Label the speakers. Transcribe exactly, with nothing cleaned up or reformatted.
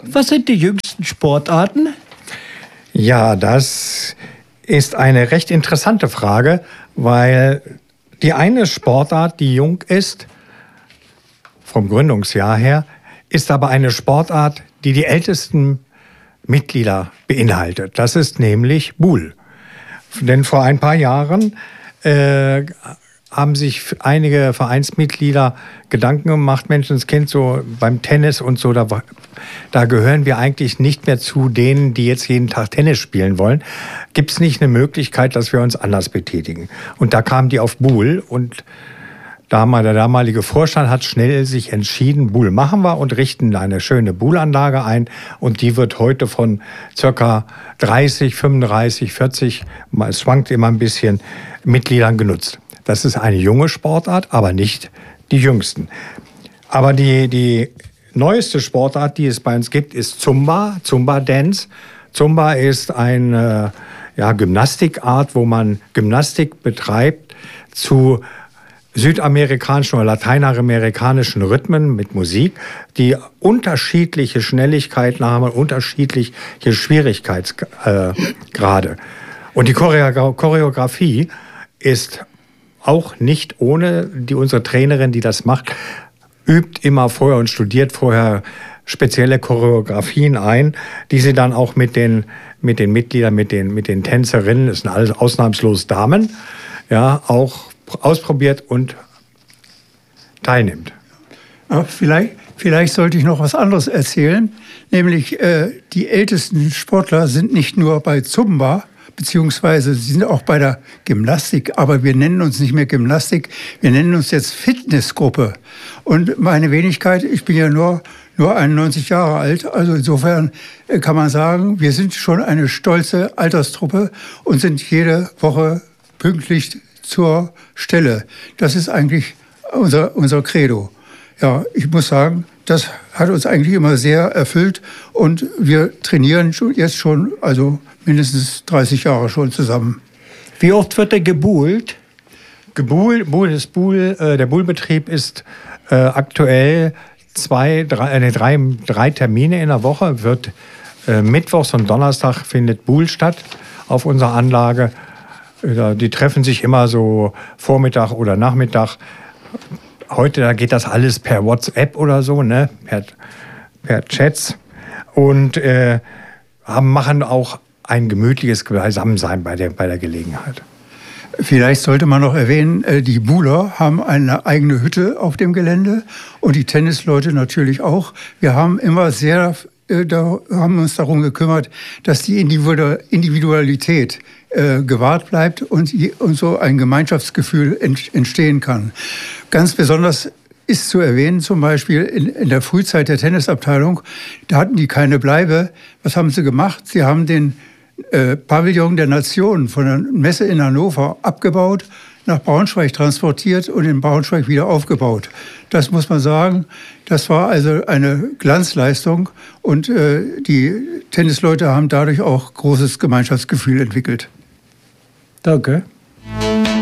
Speaker 1: Was sind die jüngsten Sportarten?
Speaker 2: Ja, das ist eine recht interessante Frage, weil die eine Sportart, die jung ist, vom Gründungsjahr her, ist aber eine Sportart, die die ältesten Mitglieder beinhaltet. Das ist nämlich Buhl. Denn vor ein paar Jahren äh, haben sich einige Vereinsmitglieder Gedanken gemacht, Menschenskind, so beim Tennis und so, da, da gehören wir eigentlich nicht mehr zu denen, die jetzt jeden Tag Tennis spielen wollen. Gibt es nicht eine Möglichkeit, dass wir uns anders betätigen? Und da kamen die auf Buhl und der damalige Vorstand hat schnell sich entschieden, Buhl machen wir und richten eine schöne Buhlanlage ein. Und die wird heute von circa dreißig, fünfunddreißig, vierzig, es schwankt immer ein bisschen, Mitgliedern genutzt. Das ist eine junge Sportart, aber nicht die jüngsten. Aber die, die neueste Sportart, die es bei uns gibt, ist Zumba, Zumba Dance. Zumba ist eine ja, Gymnastikart, wo man Gymnastik betreibt zu südamerikanischen oder lateinamerikanischen Rhythmen mit Musik, die unterschiedliche Schnelligkeiten haben und unterschiedliche Schwierigkeitsgrade. Und die Choreografie ist auch nicht ohne, die unsere Trainerin, die das macht, übt immer vorher und studiert vorher spezielle Choreografien ein, die sie dann auch mit den, mit den Mitgliedern, mit den, mit den Tänzerinnen, das sind alles ausnahmslos Damen, ja, auch ausprobiert und teilnimmt.
Speaker 3: Ja, vielleicht, vielleicht sollte ich noch was anderes erzählen, nämlich äh, die ältesten Sportler sind nicht nur bei Zumba, beziehungsweise sie sind auch bei der Gymnastik, aber wir nennen uns nicht mehr Gymnastik, wir nennen uns jetzt Fitnessgruppe. Und meine Wenigkeit, ich bin ja nur, nur einundneunzig Jahre alt, also insofern kann man sagen, wir sind schon eine stolze Alterstruppe und sind jede Woche pünktlich zur Stelle. Das ist eigentlich unser, unser Credo. Ja, ich muss sagen, das hat uns eigentlich immer sehr erfüllt und wir trainieren schon, jetzt schon, also mindestens dreißig Jahre schon zusammen.
Speaker 1: Wie oft wird er gebuhlt?
Speaker 2: Gebuhl, Buhl ist Buhl, äh, der Buhlbetrieb ist äh, aktuell zwei, drei, äh, drei, drei Termine in der Woche. Wird äh, Mittwochs und Donnerstag findet Buhl statt auf unserer Anlage. Die treffen sich immer so Vormittag oder Nachmittag. Heute da geht das alles per WhatsApp oder so, ne? per, per Chats. Und äh, haben, machen auch ein gemütliches Beisammensein bei der, bei der Gelegenheit.
Speaker 3: Vielleicht sollte man noch erwähnen, die Buhler haben eine eigene Hütte auf dem Gelände und die Tennisleute natürlich auch. Wir haben immer sehr, da haben uns darum gekümmert, dass die Individualität äh, gewahrt bleibt und, und so ein Gemeinschaftsgefühl ent, entstehen kann. Ganz besonders ist zu erwähnen, zum Beispiel in, in der Frühzeit der Tennisabteilung, da hatten die keine Bleibe. Was haben sie gemacht? Sie haben den äh, Pavillon der Nationen von der Messe in Hannover abgebaut, nach Braunschweig transportiert und in Braunschweig wieder aufgebaut. Das muss man sagen, das war also eine Glanzleistung und äh, die Tennisleute haben dadurch auch großes Gemeinschaftsgefühl entwickelt.
Speaker 1: Danke.